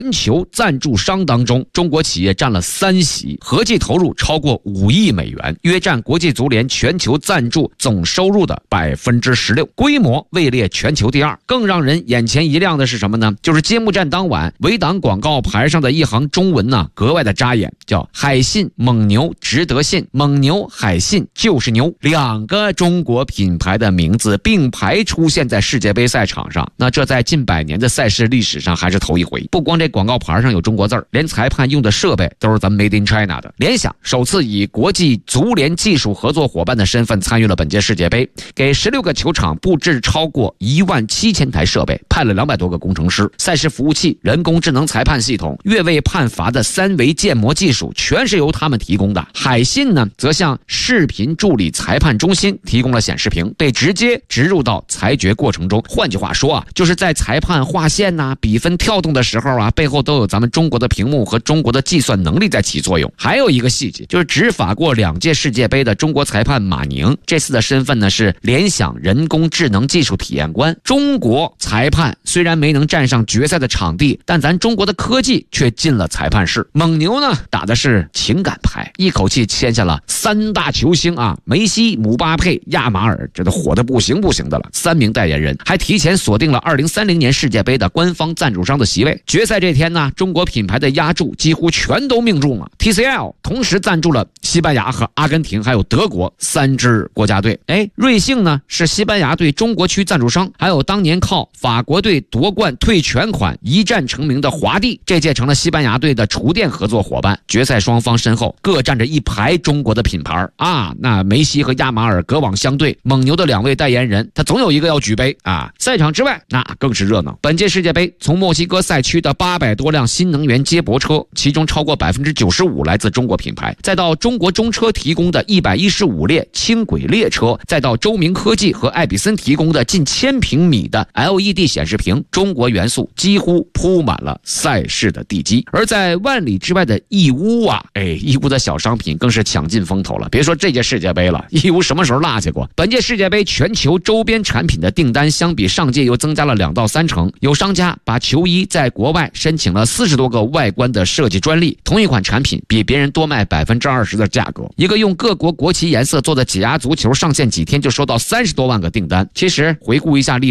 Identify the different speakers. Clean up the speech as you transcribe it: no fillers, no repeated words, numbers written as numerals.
Speaker 1: 全球赞助商当中，中国企业占了3席，合计投入超过5亿美元，约占国际足联全球赞助总收入的16%，规模位列全球第2。更让人眼前一亮的是什么呢？就是揭幕战当晚，围挡广告牌上的一行中文呢，格外的扎眼，叫海信蒙牛值得信，蒙牛海信就是牛，2个中国品牌的名字并排出现在世界杯赛场上，那这在近100年的赛事历史上还是头一回。不光这广告牌上有中国字儿，连裁判用的设备都是咱们 Made in China 的。联想首次以国际足联技术合作伙伴的身份参与了本届世界杯，给16个球场布置超过17000台设备，派了200多个工程师，赛事服务器、人工智能裁判系统、越位判罚的3维建模技术全是由他们提供的。海信呢，则向视频助理裁判中心提供了显示屏，被直接植入到裁决过程中。换句话说啊，就是在裁判划线呐、比分跳动的时候啊，背后都有咱们中国的屏幕和中国的计算能力在起作用。还有一个细节，就是执法过2届世界杯的中国裁判马宁，这次的身份呢是联想人工智能技术体验官。中国裁判虽然没能站上决赛的场地，但咱中国的科技却进了裁判室。蒙牛呢打的是情感牌，一口气签下了3大球星啊，梅西、姆巴佩、亚马尔，这都火得不行的了。3名代言人还提前锁定了2030年世界杯的官方赞助商的席位。决赛这天呢，中国品牌的押注几乎全都命中了。TCL 同时赞助了西班牙和阿根廷还有德国3支国家队。瑞幸呢是西班牙队中国区赞助商，还有当年靠法国队夺冠退全款一战成名的华帝，这届成了西班牙队的厨电合作伙伴。决赛双方身后各站着一排中国的品牌啊，那梅西和亚马尔隔网相对，蒙牛的2位代言人他总有一个要举杯啊。赛场之外那更是热闹。本届世界杯从墨西哥赛区的800多辆新能源接驳车，其中超过95%来自中国品牌，再到中国中车提供的115列轻轨列车，再到周明科技和爱比森提供的近1000平米的 LED 显示屏，中国元素几乎铺满了赛事的地基。而在万里之外的义乌啊，义乌的小商品更是抢尽风头了。别说这届世界杯了，义乌什么时候落下过？本届世界杯全球周边产品的订单相比上届又增加了2到3成，有商家把球衣在国外申请了40多个外观的设计专利，同一款产品比别人多卖20%的价格。一个用各国国旗颜色做的解压足球上线几天就收到30多万个订单。其实回顾一下历